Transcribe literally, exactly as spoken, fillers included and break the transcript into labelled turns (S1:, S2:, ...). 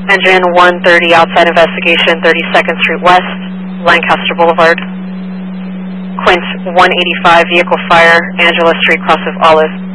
S1: Engine one thirty outside investigation, thirty-second Street West, Lancaster Boulevard. Quint one eighty-five, vehicle fire, Angela Street, cross of Olive.